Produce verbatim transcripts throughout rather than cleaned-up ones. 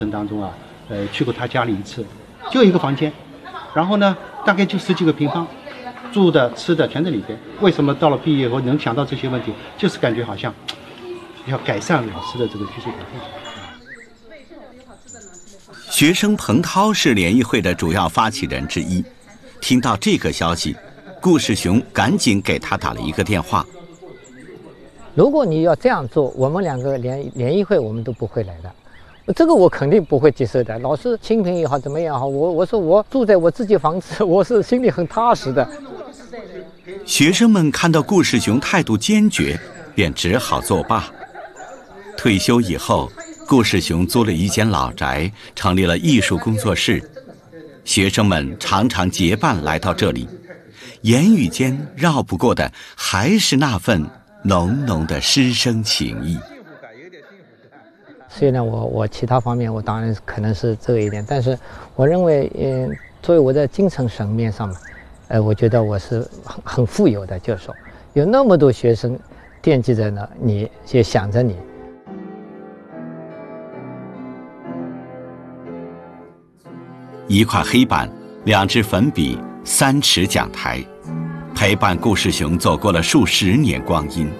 当中啊，呃，去过他家里一次，就一个房间，然后呢，大概就十几个平方，住的、吃的全在里边。为什么到了毕业后能想到这些问题？就是感觉好像要改善老师的这个居住环境。 学生彭涛是联谊会的主要发起人之一，听到这个消息，顾世雄赶紧给他打了一个电话。 如果你要这样做，我们两个联联谊会我们都不会来的。这个我肯定不会接受的。老师清贫也好，怎么样好，我我说我住在我自己房子，我是心里很踏实的。 学生们看到顾世雄态度坚决，便只好作罢。退休以后，顾世雄租了一间老宅，成立了艺术工作室。学生们常常结伴来到这里，言语间绕不过的还是那份浓浓的师生情谊。 虽然我我其他方面我当然可能是这一点，但是我认为，嗯、呃，作为我在精神层面上嘛，呃，我觉得我是很很富有的，就是说有那么多学生惦记着呢，你也想着你。 一块黑板，两支粉笔，三尺讲台，陪伴顾世雄走过了数十年光阴。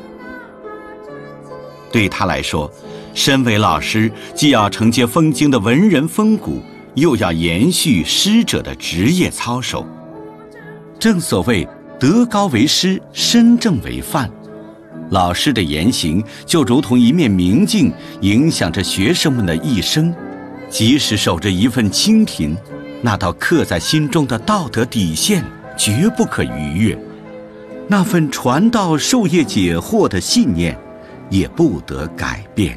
对他来说，身为老师，既要承接风经的文人风骨，又要延续师者的职业操守。正所谓德高为师，身正为范。老师的言行就如同一面明镜，影响着学生们的一生。即使守着一份清贫，那道刻在心中的道德底线绝不可逾越，那份传道授业解惑的信念也不得改变。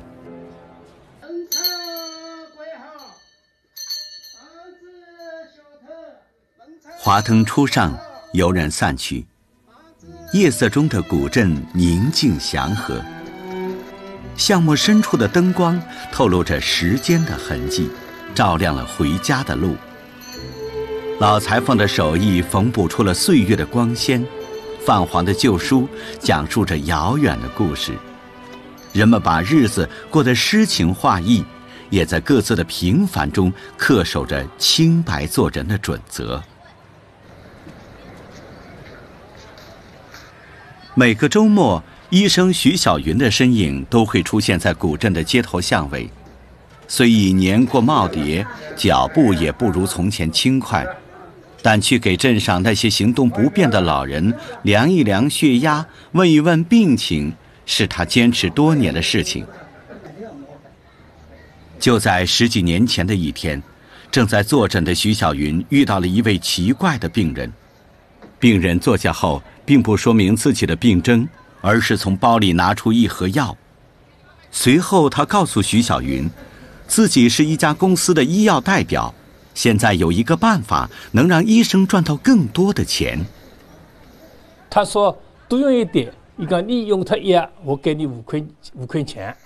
华灯初上，游人散去，夜色中的古镇宁静祥和，巷陌深处的灯光透露着时间的痕迹，照亮了回家的路。老裁缝的手艺缝补出了岁月的光鲜，泛黄的旧书讲述着遥远的故事。人们把日子过得诗情画意，也在各自的平凡中恪守着清白做人的准则。每个周末，医生徐小云的身影都会出现在古镇的街头巷尾。虽已年过耄耋，脚步也不如从前轻快，但去给镇上那些行动不便的老人量一量血压，问一问病情，是他坚持多年的事情。就在十几年前的一天，正在坐诊的徐小云遇到了一位奇怪的病人。病人坐下后，并不说明自己的病症，而是从包里拿出一盒药。随后他告诉徐小云，自己是一家公司的医药代表，现在有一个办法能让医生赚到更多的钱。 他说多用一点，你讲你用它药，我给你五块五块钱。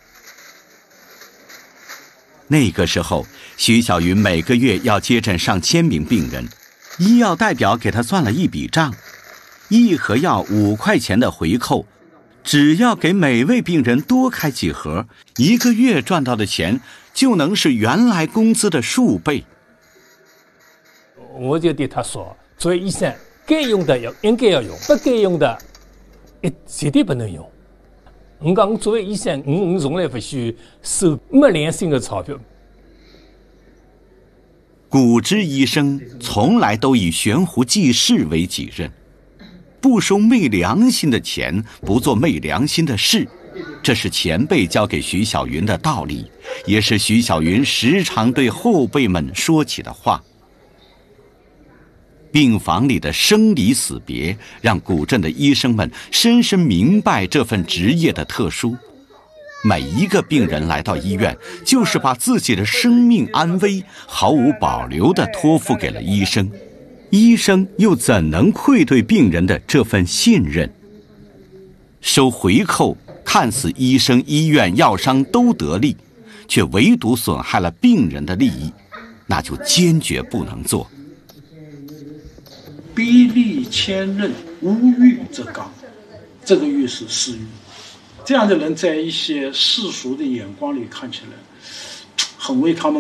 那个时候，徐小云每个月要接诊上千名病人，医药代表给他算了一笔账，一盒药五块钱的回扣，只要给每位病人多开几盒，一个月赚到的钱就能是原来工资的数倍。 我就对他说，作为医生，该用的药应该要用，不该用的，一绝对不能用。我讲，作为医生，我我从来不许收没良心的钞票。 古之医生从来都以悬壶济世为己任，不收昧良心的钱，不做昧良心的事，这是前辈教给徐小云的道理，也是徐小云时常对后辈们说起的话。病房里的生离死别，让古镇的医生们深深明白这份职业的特殊。每一个病人来到医院，就是把自己的生命安危毫无保留地托付给了医生，医生又怎能愧对病人的这份信任？收回扣，看似医生、医院、药商都得利，却唯独损害了病人的利益，那就坚决不能做。 逼利千仞，无欲则刚，这个欲是私欲。这样的人在一些世俗的眼光里看起来很为他们